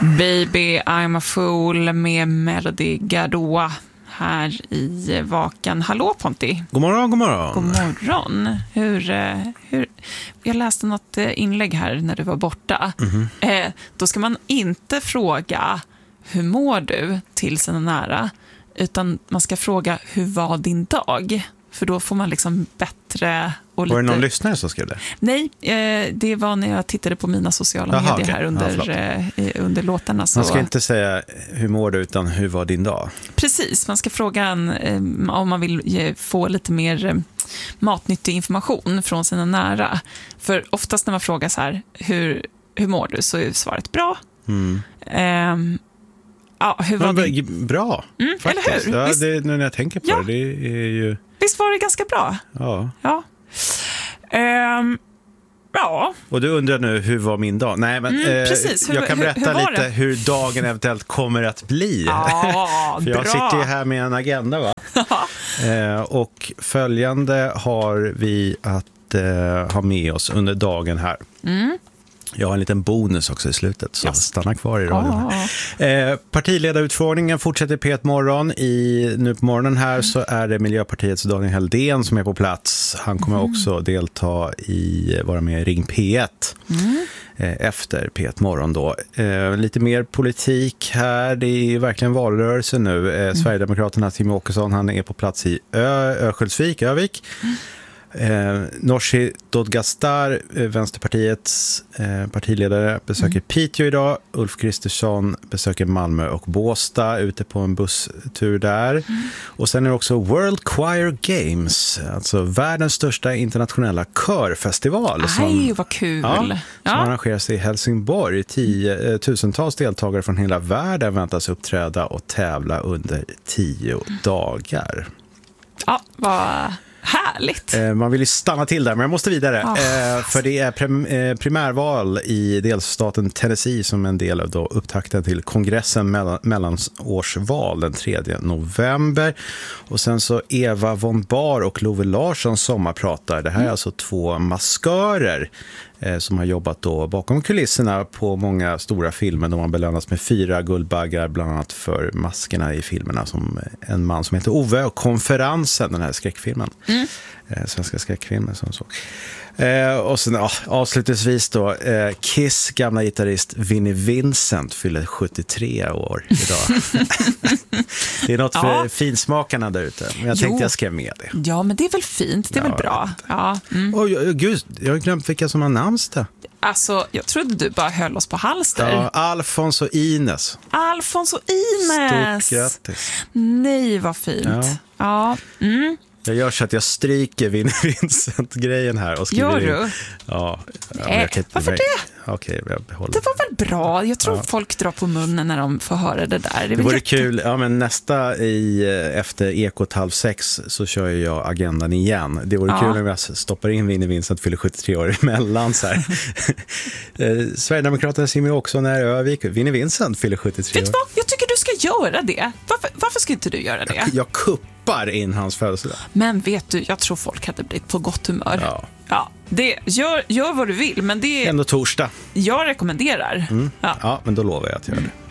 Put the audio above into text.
Baby I'm a fool med Melody Gardot här i Vakan. Hallå Ponti. God morgon, god morgon. God morgon. Hur jag läste något inlägg här när du var borta. Då ska man inte fråga hur mår du till sina nära, utan man ska fråga hur var din dag? För då får man liksom bättre och lite... Var det någon lyssnare som skrev det? Nej, det var när jag tittade på om sociala medier här under låtarna. Så... Man ska inte säga hur mår du, utan hur var din dag? Precis, man ska fråga om man vill få lite mer matnyttig information från sina nära. För oftast när man frågar så här, hur mår du, så är svaret bra. Ja, hur var det? Bra, faktiskt. Eller hur? Ja, Visst... det, när jag tänker på det är ju... Visst var det ganska bra? Ja. Ja. Och du undrar nu, hur var min dag? Nej, men precis. Jag kan berätta lite hur dagen eventuellt kommer att bli. För jag sitter ju här med en agenda, va? Och följande har vi att ha med oss under dagen här. Jag har en liten bonus också i slutet, så stanna kvar i radion. Partiledarutfrågningen fortsätter P1 Morgon. Nu på morgonen här så är det Miljöpartiets Daniel Heldén som är på plats. Han kommer också vara med i Ring P1 efter P1 Morgon då. Lite mer politik här. Det är verkligen valrörelse nu. Sverigedemokraterna Jimmie Åkesson, han är på plats i Örnsköldsvik, Övik. Nooshi Dadgostar, Vänsterpartiets partiledare, besöker Piteå idag. Ulf Kristersson besöker Malmö och Båstad, ute på en busstur där. Och sen är det också World Choir Games, alltså världens största internationella körfestival. Vad kul! Som arrangeras i Helsingborg. Tusentals deltagare från hela världen väntas uppträda och tävla under 10 dagar. Ja, vad... härligt. Man vill ju stanna till där, men jag måste vidare. För det är primärval i delstaten Tennessee som en del av då upptakten till kongressen mellanårsval den 3 november. Och sen så Eva von Bar och Love Larsson sommarpratar. Det här är alltså 2 maskörer som har jobbat då bakom kulisserna på många stora filmer. De har belönats med 4 guldbaggar, bland annat för maskerna i filmerna, som En man som heter Ove och Konferensen, den här skräckfilmen. Svenska skräckfilmen som så. Och sen avslutningsvis då Kiss gamla gitarrist Vinnie Vincent fyller 73 år idag. Det är något för finsmakarna där ute. Men jag tänkte jag skrev med det. Ja, men det är väl fint, det är väl bra. Gud, jag har glömt vilka som har namnsdag. Alltså, jag trodde du bara höll oss på halster. Alfons och Ines. Alfons och Ines. Stort grattis. Nej, vad fint. Jag gör så att jag stryker Vinnie Vincent-grejen här och skriver in. Gör du? Ja. Varför det? Okej, jag behåller. Det var väl bra. Jag tror folk drar på munnen när de får höra det där. Det vore kul. Ja, men efter Ekot 5:30 så kör jag agendan igen. Det vore kul om jag stoppar in Vinnie Vincent fyller 73 år emellan så här. Sverigedemokraterna Jimmie Åkesson är Övik. Vinnie Vincent fyller 73 år. Vet du vad? Jag tycker du ska göra det. Varför ska inte du göra det? Jag kuppar in hans födelsedag. Men vet du, jag tror folk hade blivit på gott humör. Ja, det gör vad du vill, men det är ändå torsdag. Jag rekommenderar. Ja, men då lovar jag att göra det.